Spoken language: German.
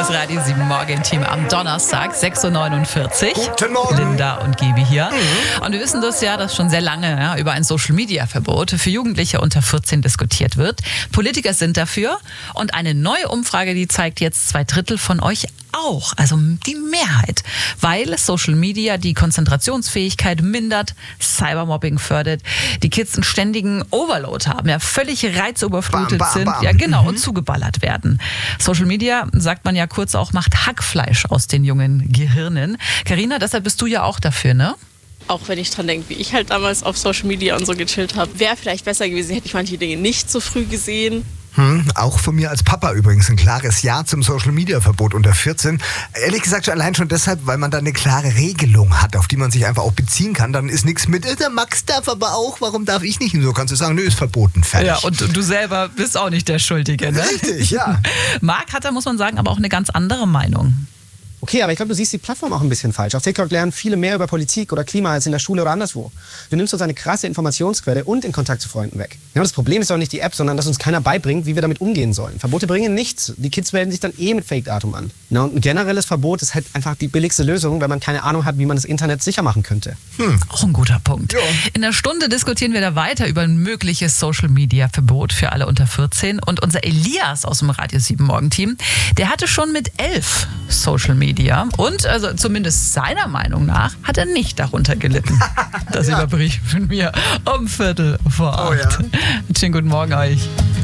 Das Radio 7 Morgen-Team am Donnerstag, 6.49 Uhr. Guten Morgen. Linda und Gibi hier. Und wir wissen das ja, dass schon sehr lange über ein Social-Media-Verbot für Jugendliche unter 14 diskutiert wird. Politiker sind dafür. Und eine neue Umfrage, die zeigt jetzt 2/3 von euch auch, also die Mehrheit, weil Social Media die Konzentrationsfähigkeit mindert, Cybermobbing fördert, die Kids einen ständigen Overload haben, ja völlig reizüberflutet sind, ja genau, und zugeballert werden. Social Media, sagt man ja kurz auch, macht Hackfleisch aus den jungen Gehirnen. Carina, deshalb bist du ja auch dafür, ne? Auch wenn ich dran denke, wie ich halt damals auf Social Media und so gechillt habe, wäre vielleicht besser gewesen, hätte ich manche Dinge nicht so früh gesehen. Auch von mir als Papa übrigens ein klares Ja zum Social-Media-Verbot unter 14. Ehrlich gesagt allein schon deshalb, weil man da eine klare Regelung hat, auf die man sich einfach auch beziehen kann. Dann ist nichts mit, der Max darf aber auch, warum darf ich nicht? Und so kannst du sagen, nö, ist verboten, fertig. Ja, und du selber bist auch nicht der Schuldige, ne? Richtig, ja. Marc hat da, muss man sagen, aber auch eine ganz andere Meinung. Okay, aber ich glaube, du siehst die Plattform auch ein bisschen falsch. Auf TikTok lernen viele mehr über Politik oder Klima als in der Schule oder anderswo. Du nimmst uns eine krasse Informationsquelle und den Kontakt zu Freunden weg. Ja, das Problem ist auch nicht die App, sondern dass uns keiner beibringt, wie wir damit umgehen sollen. Verbote bringen nichts. Die Kids melden sich dann mit Fake-Datum an. Ja, und ein generelles Verbot ist halt einfach die billigste Lösung, wenn man keine Ahnung hat, wie man das Internet sicher machen könnte. Auch ein guter Punkt. Ja. In einer Stunde diskutieren wir da weiter über ein mögliches Social-Media-Verbot für alle unter 14. Und unser Elias aus dem Radio 7 Morgen-Team, der hatte schon mit 11 Social Media und also zumindest seiner Meinung nach hat er nicht darunter gelitten. Das überbricht von mir um 7:45. Oh ja. Schönen guten Morgen euch.